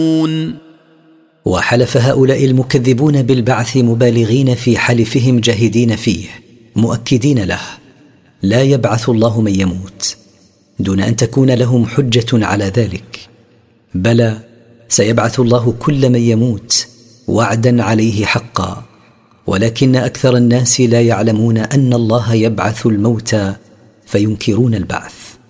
وحلف هؤلاء المكذبون بالبعث مبالغين في حلفهم جاهدين فيه مؤكدين له: لا يبعث الله من يموت، دون أن تكون لهم حجة على ذلك. بلى، سيبعث الله كل من يموت وعدا عليه حقا، ولكن أكثر الناس لا يعلمون أن الله يبعث الموتى فينكرون البعث.